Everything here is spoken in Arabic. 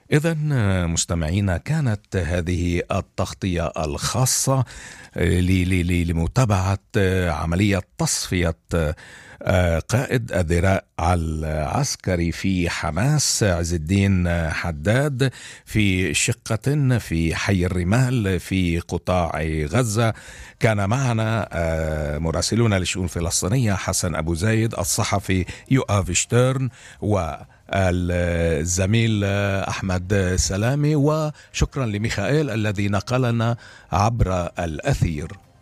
إذن مستمعينا، كانت هذه التغطية الخاصة لمتابعة عملية تصفية قائد الذراع العسكري في حماس عز الدين حداد في شقة في حي الرمال في قطاع غزة. كان معنا مراسلون للشؤون الفلسطينية حسن أبو زايد، الصحفي يؤاف شتيرن، والزميل أحمد سلامي، وشكرا لميخائيل الذي نقلنا عبر الأثير.